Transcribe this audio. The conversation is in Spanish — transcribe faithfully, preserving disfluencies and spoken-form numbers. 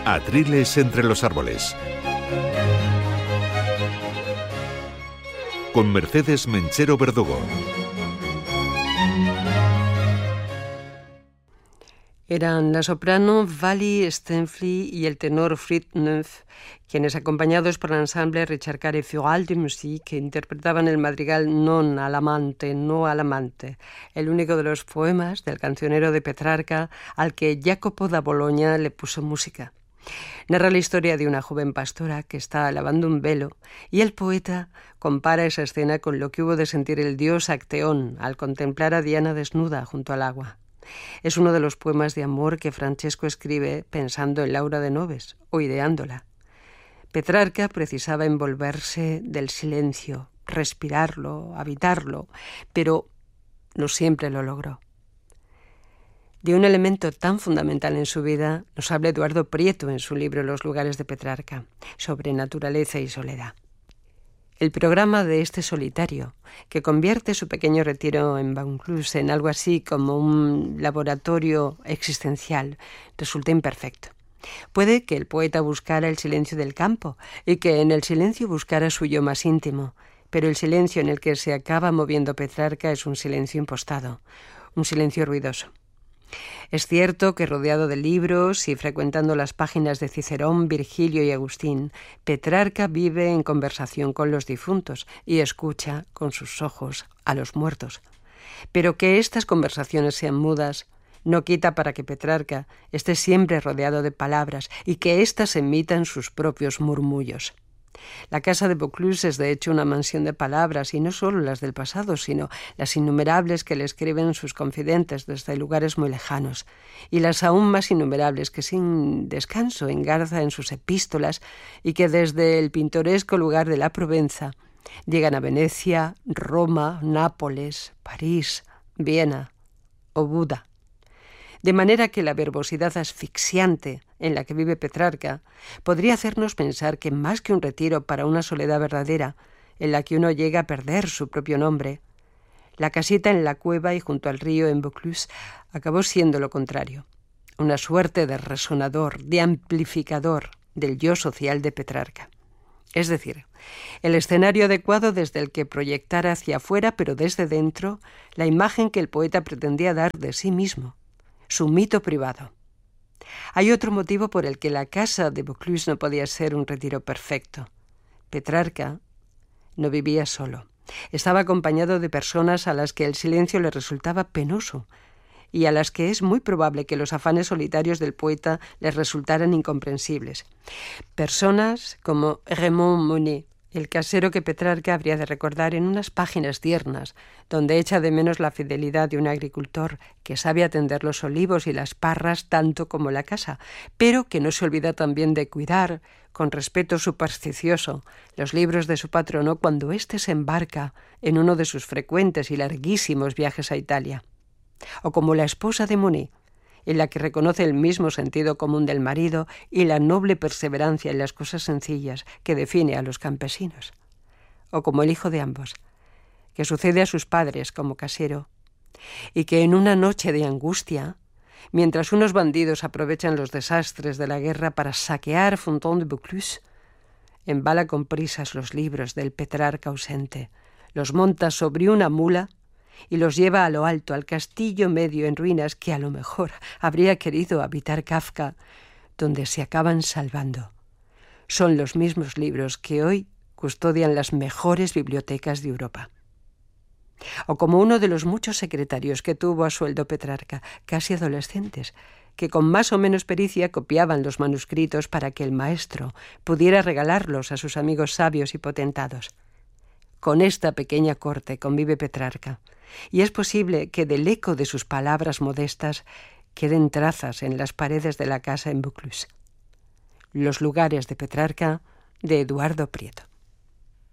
Atriles entre los árboles. Con Mercedes Menchero Verdugo. Eran la soprano Vally Stenfly y el tenor Fritz Neuf, quienes, acompañados por el ensamble Richard Carey Choral de Musique, interpretaban el madrigal Non al amante, no al amante, el único de los poemas del cancionero de Petrarca al que Jacopo da Bologna le puso música. Narra la historia de una joven pastora que está lavando un velo y el poeta compara esa escena con lo que hubo de sentir el dios Acteón al contemplar a Diana desnuda junto al agua. Es uno de los poemas de amor que Francesco escribe pensando en Laura de Noves o ideándola. Petrarca precisaba envolverse del silencio, respirarlo, habitarlo, pero no siempre lo logró. De un elemento tan fundamental en su vida nos habla Eduardo Prieto en su libro Los lugares de Petrarca, sobre naturaleza y soledad. El programa de este solitario, que convierte su pequeño retiro en Vaucluse en algo así como un laboratorio existencial, resulta imperfecto. Puede que el poeta buscara el silencio del campo y que en el silencio buscara su yo más íntimo, pero el silencio en el que se acaba moviendo Petrarca es un silencio impostado, un silencio ruidoso. Es cierto que rodeado de libros y frecuentando las páginas de Cicerón, Virgilio y Agustín, Petrarca vive en conversación con los difuntos y escucha con sus ojos a los muertos. Pero que estas conversaciones sean mudas no quita para que Petrarca esté siempre rodeado de palabras y que éstas emitan sus propios murmullos. La casa de Vaucluse es de hecho una mansión de palabras, y no solo las del pasado, sino las innumerables que le escriben sus confidentes desde lugares muy lejanos, y las aún más innumerables que sin descanso engarza en sus epístolas y que desde el pintoresco lugar de la Provenza llegan a Venecia, Roma, Nápoles, París, Viena o Buda. De manera que la verbosidad asfixiante en la que vive Petrarca podría hacernos pensar que más que un retiro para una soledad verdadera, en la que uno llega a perder su propio nombre, la casita en la cueva y junto al río en Vaucluse acabó siendo lo contrario, una suerte de resonador, de amplificador del yo social de Petrarca. Es decir, el escenario adecuado desde el que proyectar hacia afuera, pero desde dentro, la imagen que el poeta pretendía dar de sí mismo, su mito privado. Hay otro motivo por el que la casa de Vaucluse no podía ser un retiro perfecto. Petrarca no vivía solo. Estaba acompañado de personas a las que el silencio le resultaba penoso y a las que es muy probable que los afanes solitarios del poeta les resultaran incomprensibles. Personas como Raymond Monet, el casero que Petrarca habría de recordar en unas páginas tiernas, donde echa de menos la fidelidad de un agricultor que sabe atender los olivos y las parras tanto como la casa, pero que no se olvida también de cuidar, con respeto supersticioso, los libros de su patrono cuando éste se embarca en uno de sus frecuentes y larguísimos viajes a Italia. O como la esposa de Monet, en la que reconoce el mismo sentido común del marido y la noble perseverancia en las cosas sencillas que define a los campesinos. O como el hijo de ambos, que sucede a sus padres como casero, y que en una noche de angustia, mientras unos bandidos aprovechan los desastres de la guerra para saquear Fontaine de Vaucluse, embala con prisas los libros del Petrarca ausente, los monta sobre una mula y los lleva a lo alto, al castillo medio en ruinas que a lo mejor habría querido habitar Kafka, donde se acaban salvando. Son los mismos libros que hoy custodian las mejores bibliotecas de Europa. O como uno de los muchos secretarios que tuvo a sueldo Petrarca, casi adolescentes, que con más o menos pericia copiaban los manuscritos para que el maestro pudiera regalarlos a sus amigos sabios y potentados. Con esta pequeña corte convive Petrarca, y es posible que del eco de sus palabras modestas queden trazas en las paredes de la casa en Vaucluse. Los lugares de Petrarca, de Eduardo Prieto.